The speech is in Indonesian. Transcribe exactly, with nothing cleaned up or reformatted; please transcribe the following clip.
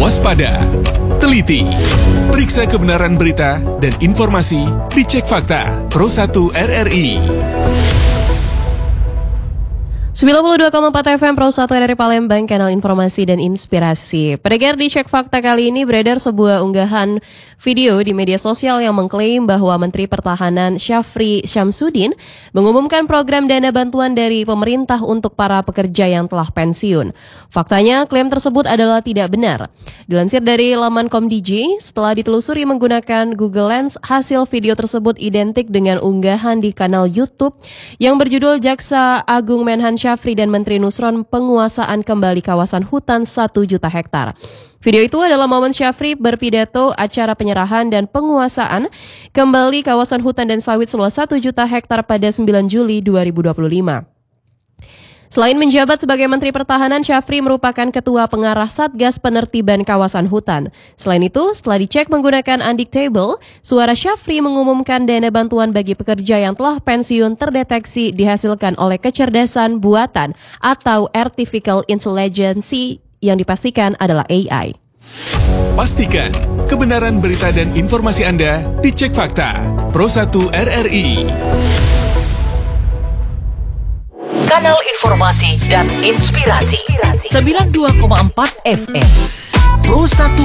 Waspada, teliti, periksa kebenaran berita dan informasi, dicek fakta Pro satu R R I. sembilan puluh dua koma empat F M Pro satu R R I Palembang, kanal informasi dan inspirasi. Pendengar, di Cek Fakta kali ini beredar sebuah unggahan video di media sosial yang mengklaim bahwa Menteri Pertahanan Syafri Syamsuddin mengumumkan program dana bantuan dari pemerintah untuk para pekerja yang telah pensiun. Faktanya, klaim tersebut adalah tidak benar. Dilansir dari laman Komdiji, setelah ditelusuri menggunakan Google Lens, hasil video tersebut identik dengan unggahan di kanal YouTube yang berjudul Jaksa Agung Menhan Syafri dan Menteri Nusron penguasaan kembali kawasan hutan satu juta hektar. Video itu adalah momen Syafri berpidato acara penyerahan dan penguasaan kembali kawasan hutan dan sawit seluas satu juta hektar pada sembilan Juli dua ribu dua puluh lima. Selain menjabat sebagai Menteri Pertahanan, Syafri merupakan Ketua Pengarah Satgas Penertiban Kawasan Hutan. Selain itu, setelah dicek menggunakan Undictable, suara Syafri mengumumkan dana bantuan bagi pekerja yang telah pensiun terdeteksi dihasilkan oleh kecerdasan buatan atau Artificial Intelligence yang dipastikan adalah A I. Pastikan kebenaran berita dan informasi Anda dicek fakta Pro satu R R I. Kanal informasi dan inspirasi sembilan puluh dua koma empat F M Pro satu